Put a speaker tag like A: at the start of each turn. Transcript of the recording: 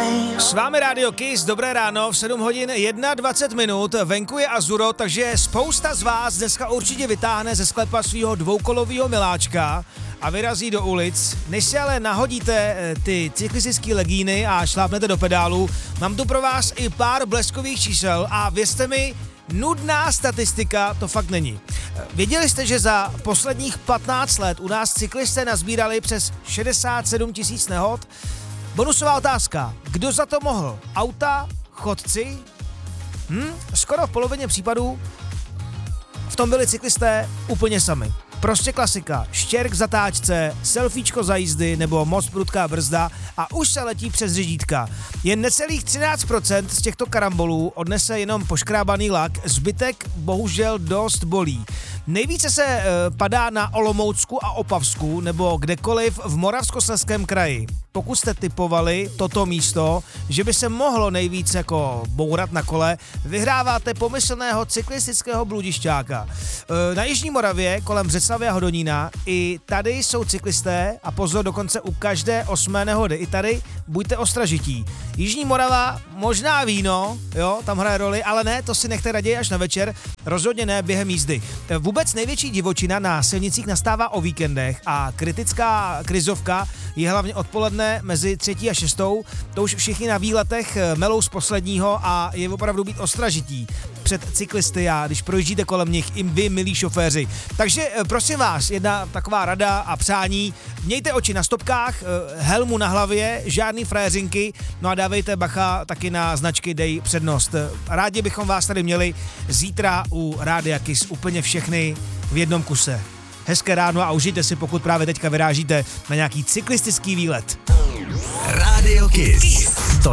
A: S vámi Radio Kiss, dobré ráno, v 7 hodin 21 minut, venku je azuro, takže spousta z vás dneska určitě vytáhne ze sklepa svýho dvoukolového miláčka a vyrazí do ulic. Než si ale nahodíte ty cyklistické legíny a šlápnete do pedálu, mám tu pro vás i pár bleskových čísel a věřte mi, nudná statistika to fakt není. Věděli jste, že za posledních 15 let u nás cyklisté nazbírali přes 67 000 nehod? Bonusová otázka. Kdo za to mohl? Auta? Chodci? Skoro v polovině případů v tom byli cyklisté úplně sami. Prostě klasika. Štěrk v zatáčce, selfiečko za jízdy nebo moc prudká brzda a už se letí přes řidítka. Jen necelých 13% z těchto karambolů odnese jenom poškrábaný lak, zbytek bohužel dost bolí. Nejvíce se padá na Olomoucku a Opavsku nebo kdekoliv v Moravskoslezském kraji. Pokud jste typovali toto místo, že by se mohlo nejvíc jako bourat na kole, vyhráváte pomyslného cyklistického bludišťáka. Na Jižní Moravě kolem Břeclavi a Hodonína i tady jsou cyklisté a pozor, dokonce u každé 8. nehody. I tady buďte ostražití. Jižní Morava, možná víno, jo, tam hraje roli, ale ne, to si nechte raději až na večer, rozhodně ne během jízdy. Vůbec největší divočina na silnicích nastává o víkendech a kritická krizovka je hlavně odpoledne mezi 3. a 6. To už všichni na výletech melou z posledního a je opravdu být ostražití před cyklisty a když projíždíte kolem nich i vy, milí šoféři. Takže prosím vás, jedna taková rada a přání, mějte oči na stopkách, helmu na hlavě, žádný frajeřinky, no a dávejte bacha taky na značky Dej přednost. Rádi bychom vás tady měli zítra u Rádia Kiss úplně všechny v jednom kuse. Hezké ráno a užijte si, pokud právě teďka vyrážíte na nějaký cyklistický výlet.
B: Radio Kiss.